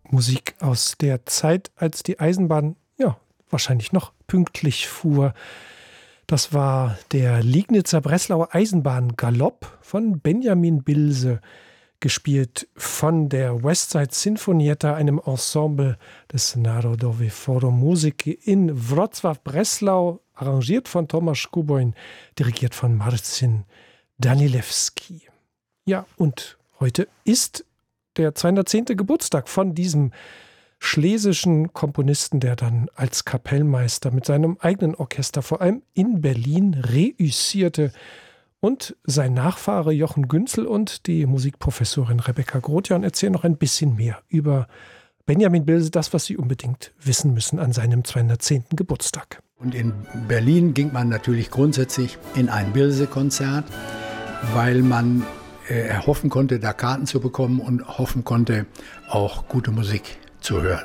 Musik aus der Zeit, als die Eisenbahn, ja, wahrscheinlich noch pünktlich fuhr. Das war der Liegnitzer-Breslauer Eisenbahn-Galopp von Benjamin Bilse, gespielt von der Westside Sinfonietta, einem Ensemble des Narodowe Forum Muzyki in Wrocław-Breslau, arrangiert von Tomasz Kuboin, dirigiert von Marcin Danilewski. Ja, und heute ist der 210. Geburtstag von diesem schlesischen Komponisten, der dann als Kapellmeister mit seinem eigenen Orchester vor allem in Berlin reüssierte. Und sein Nachfahre Jochen Günzel und die Musikprofessorin Rebecca Grotjan erzählen noch ein bisschen mehr über Benjamin Bilse, das, was Sie unbedingt wissen müssen an seinem 210. Geburtstag. Und in Berlin ging man natürlich grundsätzlich in ein Bilse-Konzert, weil man erhoffen konnte, da Karten zu bekommen und hoffen konnte, auch gute Musik zu hören.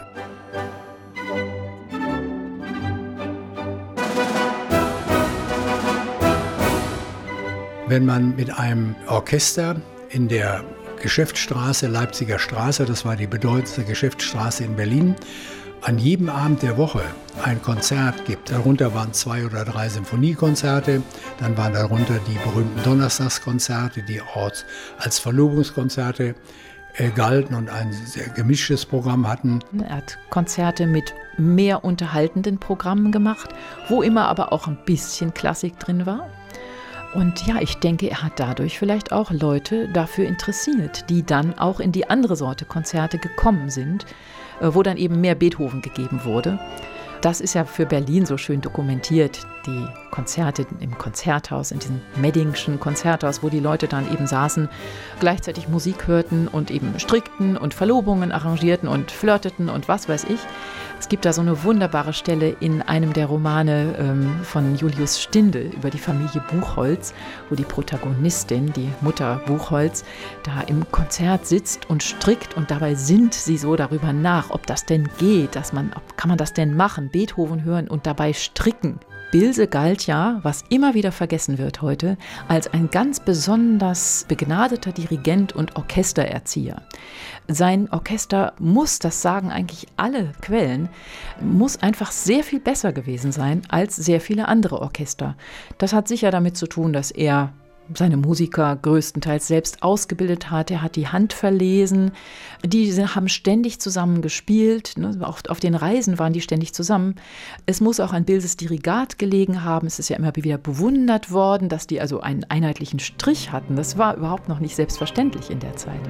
Wenn man mit einem Orchester in der Geschäftsstraße, Leipziger Straße, das war die bedeutendste Geschäftsstraße in Berlin, an jedem Abend der Woche ein Konzert gibt. Darunter waren 2 oder 3 Symphoniekonzerte, dann waren darunter die berühmten Donnerstagskonzerte, die auch als Verlobungskonzerte galten und ein sehr gemischtes Programm hatten. Er hat Konzerte mit mehr unterhaltenden Programmen gemacht, wo immer aber auch ein bisschen Klassik drin war. Und ja, ich denke, er hat dadurch vielleicht auch Leute dafür interessiert, die dann auch in die andere Sorte Konzerte gekommen sind, wo dann eben mehr Beethoven gegeben wurde. Das ist ja für Berlin so schön dokumentiert, die Konzerte im Konzerthaus, in diesem Meddingschen Konzerthaus, wo die Leute dann eben saßen, gleichzeitig Musik hörten und eben strickten und Verlobungen arrangierten und flirteten und was weiß ich. Es gibt da so eine wunderbare Stelle in einem der Romane von Julius Stindl über die Familie Buchholz, wo die Protagonistin, die Mutter Buchholz, da im Konzert sitzt und strickt und dabei sinnt sie so darüber nach, ob das denn geht, kann man das denn machen, Beethoven hören und dabei stricken. Bilse galt ja, was immer wieder vergessen wird heute, als ein ganz besonders begnadeter Dirigent und Orchestererzieher. Sein Orchester muss, das sagen eigentlich alle Quellen, muss einfach sehr viel besser gewesen sein als sehr viele andere Orchester. Das hat sicher damit zu tun, dass er seine Musiker größtenteils selbst ausgebildet hat. Er hat die Hand verlesen. Die haben ständig zusammen gespielt. Auch auf den Reisen waren die ständig zusammen. Es muss auch an Bilses Dirigat gelegen haben. Es ist ja immer wieder bewundert worden, dass die also einen einheitlichen Strich hatten. Das war überhaupt noch nicht selbstverständlich in der Zeit.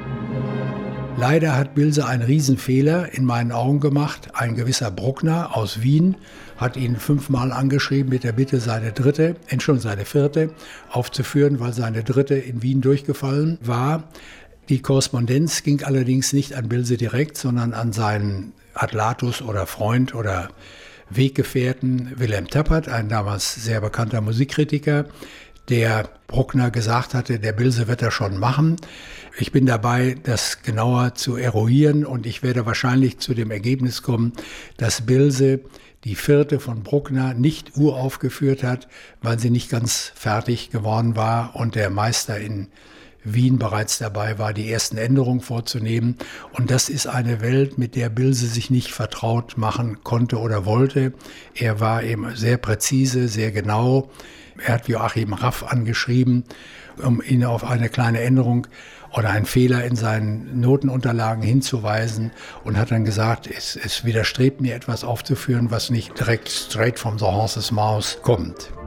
Leider hat Bilse einen Riesenfehler in meinen Augen gemacht. Ein gewisser Bruckner aus Wien hat ihn 5-mal angeschrieben mit der Bitte, seine vierte aufzuführen, weil seine dritte in Wien durchgefallen war. Die Korrespondenz ging allerdings nicht an Bilse direkt, sondern an seinen Adlatus oder Freund oder Weggefährten Wilhelm Tappert, ein damals sehr bekannter Musikkritiker, der Bruckner gesagt hatte, der Bilse wird das schon machen. Ich bin dabei, das genauer zu eruieren und ich werde wahrscheinlich zu dem Ergebnis kommen, dass Bilse die vierte von Bruckner nicht uraufgeführt hat, weil sie nicht ganz fertig geworden war und der Meister in Wien bereits dabei war, die ersten Änderungen vorzunehmen. Und das ist eine Welt, mit der Bilse sich nicht vertraut machen konnte oder wollte. Er war eben sehr präzise, sehr genau. Er hat Joachim Raff angeschrieben, um ihn auf eine kleine Änderung oder einen Fehler in seinen Notenunterlagen hinzuweisen und hat dann gesagt, es widerstrebt mir etwas aufzuführen, was nicht direkt straight from the horse's mouth kommt.